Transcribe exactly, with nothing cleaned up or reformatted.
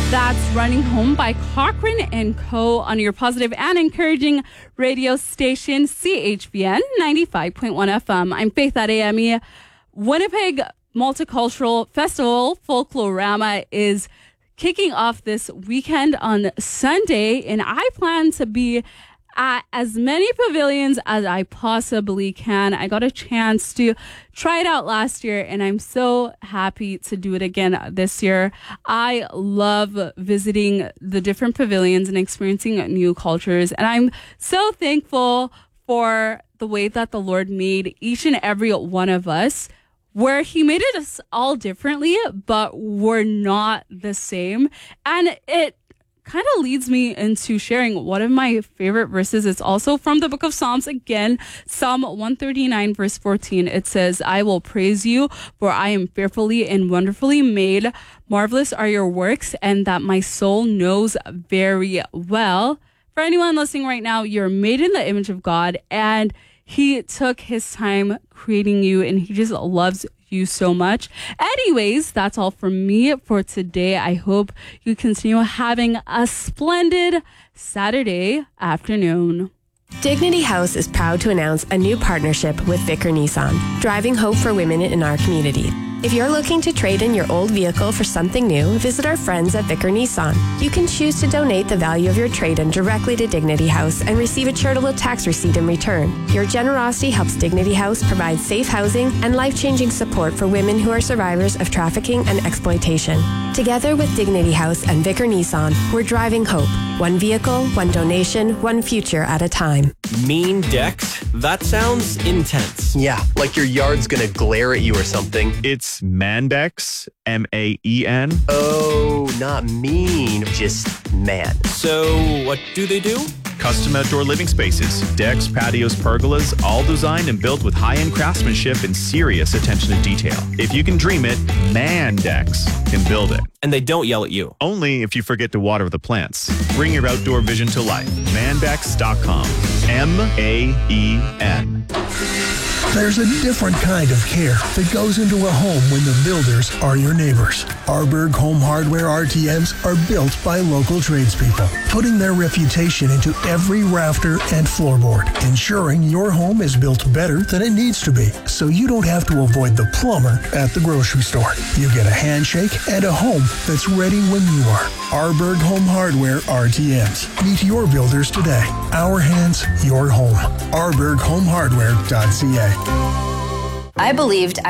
That's Running Home by Cochrane and Co. on your positive and encouraging radio station, C H V N ninety-five point one F M. I'm Faith Adeyemi. Winnipeg Multicultural Festival Folklorama is kicking off this weekend on Sunday, and I plan to be at as many pavilions as I possibly can. I got a chance to try it out last year, and I'm so happy to do it again this year. I love visiting the different pavilions and experiencing new cultures, and I'm so thankful for the way that the Lord made each and every one of us, where he made us all differently, but we're not the same. And it kind of leads me into sharing one of my favorite verses. It's also from the book of Psalms again, Psalm one thirty-nine verse fourteen. It says, I will praise you, for I am fearfully and wonderfully made. Marvelous are your works, and that my soul knows very well. For anyone listening right now, you're made in the image of God, and he took his time creating you, and he just loves you so much. Anyways, that's all from me for today. I hope you continue having a splendid Saturday afternoon. Dignity House is proud to announce a new partnership with Vicar Nissan, driving hope for women in our community. If you're looking to trade in your old vehicle for something new, visit our friends at Vicar Nissan. You can choose to donate the value of your trade-in directly to Dignity House and receive a charitable tax receipt in return. Your generosity helps Dignity House provide safe housing and life-changing support for women who are survivors of trafficking and exploitation. Together with Dignity House and Vicar Nissan, we're driving hope. One vehicle, one donation, one future at a time. Mean decks? That sounds intense. Yeah, like your yard's gonna glare at you or something. It's Mandex, M A E N. Oh, not mean, just man. So, what do they do? Custom outdoor living spaces, decks, patios, pergolas, all designed and built with high-end craftsmanship and serious attention to detail. If you can dream it, Mandex can build it. And they don't yell at you. Only if you forget to water the plants. Bring your outdoor vision to life. Mandex dot com. M A E N. There's a different kind of care that goes into a home when the builders are your neighbors. Arberg Home Hardware R T Ms are built by local tradespeople, putting their reputation into every rafter and floorboard, ensuring your home is built better than it needs to be, so you don't have to avoid the plumber at the grocery store. You get a handshake and a home that's ready when you are. Arberg Home Hardware R T Ms. Meet your builders today. Our hands, your home. arberg home hardware dot c a. I believed